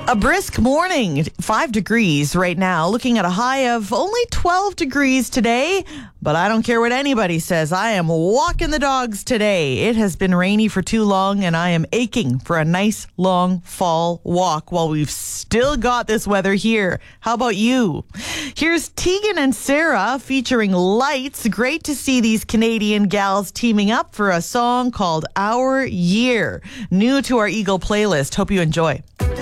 A brisk morning, 5 degrees right now, looking at a high of only 12 degrees today. But I don't care what anybody says. I am walking the dogs today. It has been rainy for too long, and I am aching for a nice long fall walk while we've still got this weather here. How about you? Here's Tegan and Sarah featuring Lights. Great to see these Canadian gals teaming up for a song called Our Year. New to our Eagle playlist. Hope you enjoy.